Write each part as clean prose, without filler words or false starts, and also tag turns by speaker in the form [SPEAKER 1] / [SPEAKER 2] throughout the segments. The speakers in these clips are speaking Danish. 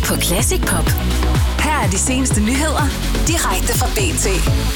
[SPEAKER 1] på Classic Pop. Her er de seneste nyheder, direkte fra BT.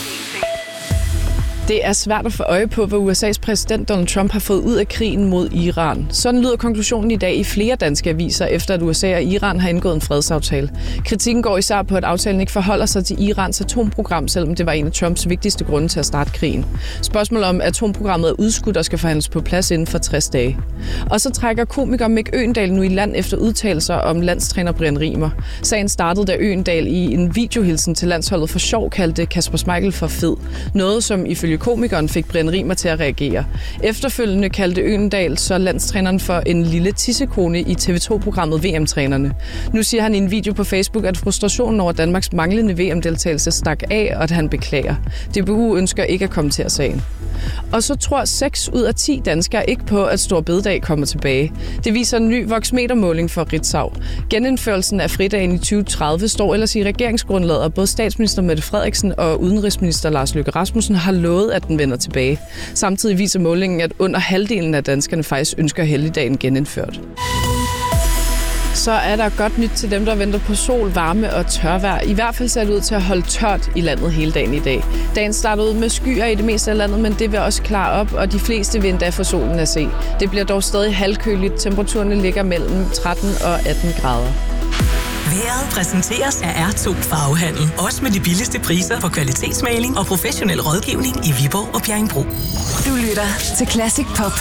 [SPEAKER 2] Det er svært at få øje på, hvad USA's præsident Donald Trump har fået ud af krigen mod Iran. Sådan lyder konklusionen i dag i flere danske aviser, efter at USA og Iran har indgået en fredsaftale. Kritikken går især på, at aftalen ikke forholder sig til Irans atomprogram, selvom det var en af Trumps vigtigste grunde til at starte krigen. Spørgsmålet om atomprogrammet er udskudt og skal forhandles på plads inden for 60 dage. Og så trækker komiker Mick Øgendahl nu i land efter udtalelser om landstræner Brian Riemer. Sagen startede, da Øgendahl i en videohilsen til landsholdet for sjov kaldte Kasper Schmeichel for fed. Noget, som ifølge komikeren fik Brian Riemer til at reagere. Efterfølgende kaldte Øgendahl så landstræneren for en lille tissekone i TV2-programmet VM-trænerne. Nu siger han i en video på Facebook, at frustrationen over Danmarks manglende VM-deltagelse stak af, og at han beklager. DBU ønsker ikke at kommentere sagen. Og så tror 6 ud af 10 danskere ikke på, at Store Bededag kommer tilbage. Det viser en ny voksmetermåling for Ritzau. Genindførelsen af fridagen i 2030 står ellers i regeringsgrundlaget, og både statsminister Mette Frederiksen og udenrigsminister Lars Løkke Rasmussen har lovet, at den vender tilbage. Samtidig viser målingen, at under halvdelen af danskerne faktisk ønsker helligdagen genindført. Så er der godt nyt til dem, der venter på sol, varme og tørvejr. I hvert fald ser det ud til at holde tørt i landet hele dagen i dag. Dagen starter ud med skyer i det meste af landet, men det vil også klare op, og de fleste vil endda få solen at se. Det bliver dog stadig halvkøligt. Temperaturerne ligger mellem 13 og 18 grader.
[SPEAKER 3] Vejret præsenteres af R2 Farvehandel. Også med de billigste priser på kvalitetsmaling og professionel rådgivning i Viborg og Bjerringbro.
[SPEAKER 1] Du lytter til Classic Pop.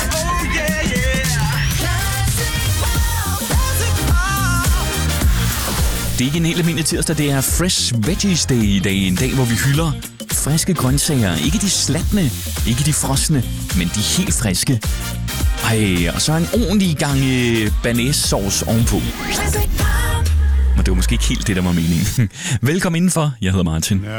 [SPEAKER 4] Det er ikke en helt almindelig tirsdag, det er Fresh Veggies Day i dag. En dag, hvor vi hylder friske grøntsager. Ikke de slatne, ikke de frosne, men de helt friske. Og så en ordentlig gang banæssauce ovenpå. Men det var måske ikke helt det, der var meningen. Velkommen indenfor. Jeg hedder Martin.